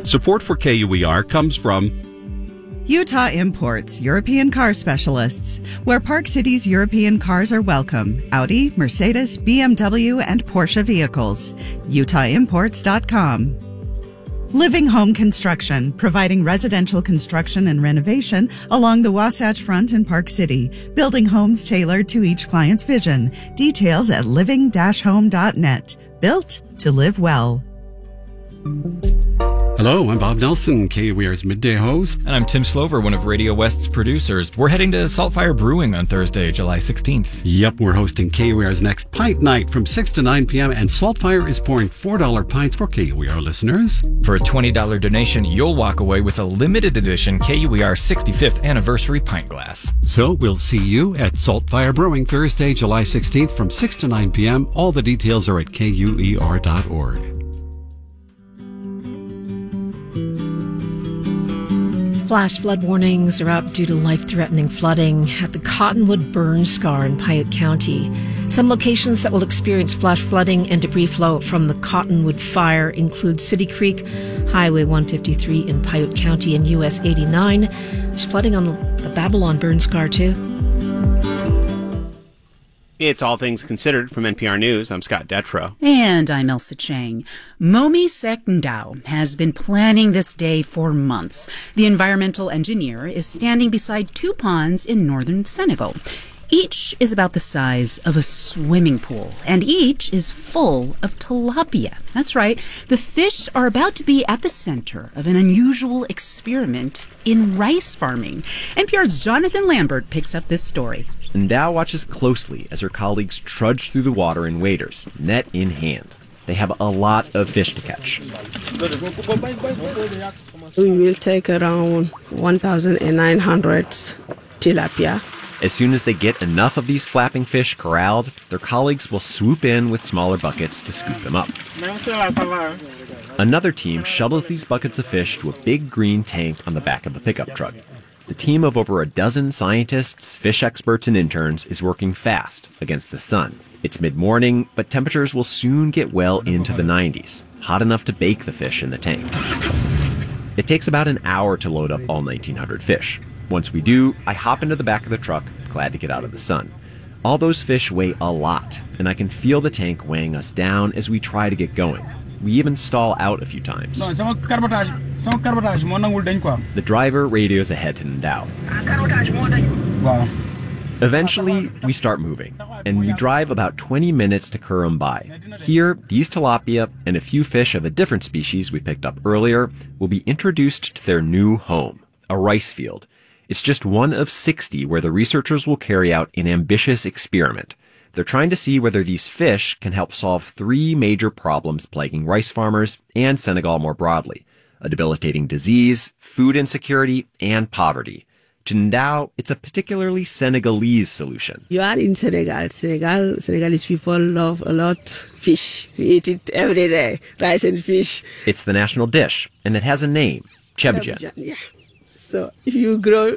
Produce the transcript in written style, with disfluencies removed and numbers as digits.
Support for KUER comes from Utah Imports, European car specialists, where Park City's European cars are welcome. Audi, Mercedes, BMW, and Porsche vehicles. UtahImports.com. Living Home Construction, providing residential construction and renovation along the Wasatch Front in Park City, building homes tailored to each client's vision. Details at living-home.net. Built to live well. Hello, I'm Bob Nelson, KUER's midday host. And I'm Tim Slover, one of Radio West's producers. We're heading to Saltfire Brewing on Thursday, July 16th. Yep, we're hosting KUER's next Pint Night from 6 to 9 p.m. and Saltfire is pouring $4 pints for KUER listeners. For a $20 donation, you'll walk away with a limited edition KUER 65th anniversary pint glass. So we'll see you at Saltfire Brewing Thursday, July 16th from 6 to 9 p.m. All the details are at KUER.org. Flash flood warnings are out due to life-threatening flooding at the Cottonwood Burn Scar in Piute County. Some locations that will experience flash flooding and debris flow from the Cottonwood fire include City Creek, Highway 153 in Piute County, and US 89. There's flooding on the Babylon Burn Scar, too. It's All Things Considered from NPR News. I'm Scott Detrow. And I'm Elsa Chang. Momi Sekndao has been planning this day for months. The environmental engineer is standing beside two ponds in northern Senegal. Each is about the size of a swimming pool, and each is full of tilapia. That's right. The fish are about to be at the center of an unusual experiment in rice farming. NPR's Jonathan Lambert picks up this story. Ndao watches closely as her colleagues trudge through the water in waders, net in hand. They have a lot of fish to catch. We will take around 1,900 tilapia. As soon as they get enough of these flapping fish corralled, their colleagues will swoop in with smaller buckets to scoop them up. Another team shuttles these buckets of fish to a big green tank on the back of a pickup truck. The team of over a dozen scientists, fish experts, and interns is working fast against the sun. It's mid-morning, but temperatures will soon get well into the 90s, hot enough to bake the fish in the tank. It takes about an hour to load up all 1,900 fish. Once we do, I hop into the back of the truck, glad to get out of the sun. All those fish weigh a lot, and I can feel the tank weighing us down as we try to get going. We even stall out a few times. The driver radios ahead to Ndao. Eventually, we start moving, and we drive about 20 minutes to Kurumbai. Here, these tilapia and a few fish of a different species we picked up earlier will be introduced to their new home, a rice field. It's just one of 60 where the researchers will carry out an ambitious experiment. They're trying to see whether these fish can help solve three major problems plaguing rice farmers and Senegal more broadly: a debilitating disease, food insecurity, and poverty. To Ndao, it's a particularly Senegalese solution. You are in Senegal. Senegalese people love a lot fish. We eat it every day, rice and fish. It's the national dish, and it has a name, ceebu jën. Yeah. So if you grow